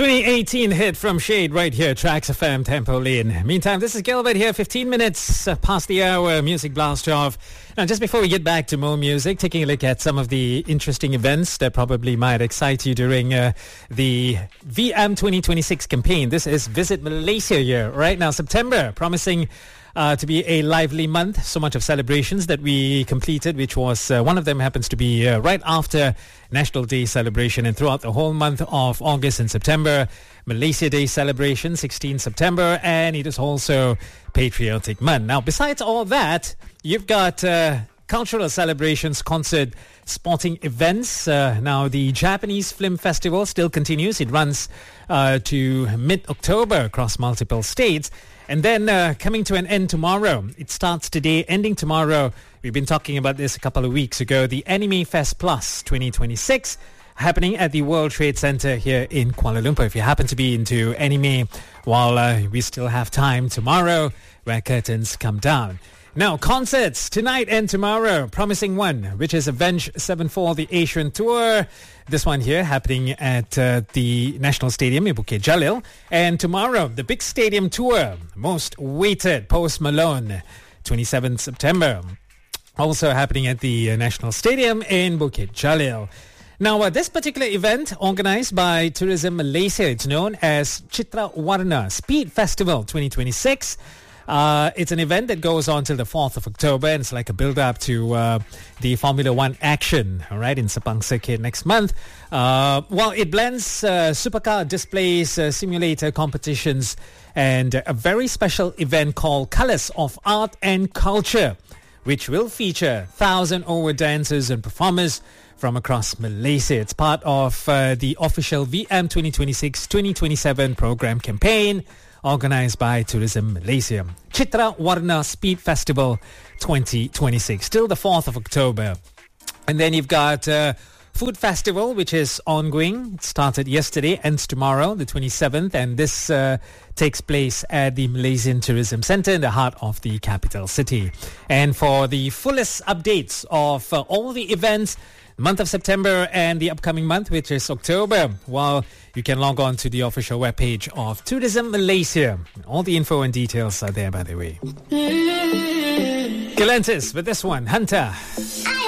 2018 hit from Shade right here, Tracks FM Tempo Lane. Meantime, this is Gilbert here, 15 minutes past the hour, music blast off. Now, just before we get back to more music, taking a look at some of the interesting events that probably might excite you during the VM 2026 campaign. This is Visit Malaysia year. Right now, September, promising to be a lively month. So much of celebrations that we completed, which was one of them happens to be right after National Day celebration, and throughout the whole month of August and September, Malaysia Day celebration, 16 September, and it is also Patriotic Month. Now, besides all that, you've got cultural celebrations, concert, sporting events. Now, the Japanese Film Festival still continues. It runs to mid-October across multiple states. And then coming to an end tomorrow. It starts today, ending tomorrow. We've been talking about this a couple of weeks ago. The Anime Fest Plus 2026 happening at the World Trade Center here in Kuala Lumpur. If you happen to be into anime, while we still have time tomorrow where curtains come down. Now, concerts tonight and tomorrow. Promising one, which is Avenged Sevenfold, the Asian Tour. This one here happening at the National Stadium in Bukit Jalil. And tomorrow, the big stadium tour, most waited, Post Malone, 27th September. Also happening at the National Stadium in Bukit Jalil. Now, this particular event organized by Tourism Malaysia, it's known as Citra Warna Speed Festival 2026. It's an event that goes on till the 4th of October, and it's like a build-up to the Formula One action, all right, in Sepang Circuit next month. Well, it blends supercar displays, simulator competitions, and a very special event called Colours of Art and Culture, which will feature 1,000 over dancers and performers from across Malaysia. It's part of the official VM 2026-2027 program campaign organized by Tourism Malaysia. Citra Warna Speed Festival 2026, till the 4th of October. And then you've got Food Festival, which is ongoing. It started yesterday, ends tomorrow, the 27th, and this takes place at the Malaysian Tourism Centre in the heart of the capital city. And for the fullest updates of all the events, month of September and the upcoming month, which is October, well, you can log on to the official webpage of Tourism Malaysia. All the info and details are there, by the way. Galantis with this one, Hunter.